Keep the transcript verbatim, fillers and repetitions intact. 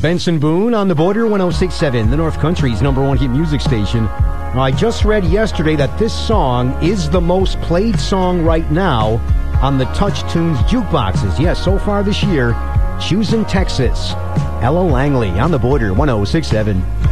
Benson Boone on the Border, one oh six point seven, the North Country's number one hit music station. I just read yesterday that this song is the most played song right now on the Touch Tunes jukeboxes. Yes, so far this year, Choosing Texas. Ella Langley on the Border, one oh six point seven.